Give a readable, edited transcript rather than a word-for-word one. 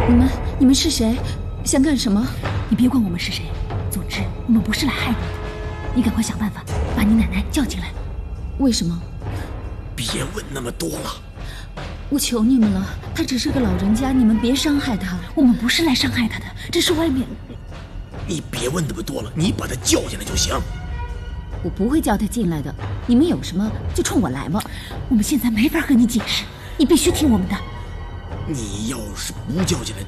你们是谁？想干什么？ 你别管我们是谁，总之我们不是来害你的。你赶快想办法把你奶奶叫进来。 为什么？ 别问那么多了。 我求你们了，她只是个老人家，你们别伤害她。 我们不是来伤害她的，这是外面…… 你别问那么多了，你把她叫进来就行。 我不会叫她进来的，你们有什么就冲我来吧。 我们现在没法和你解释，你必须听我们的。 你要是不叫进来，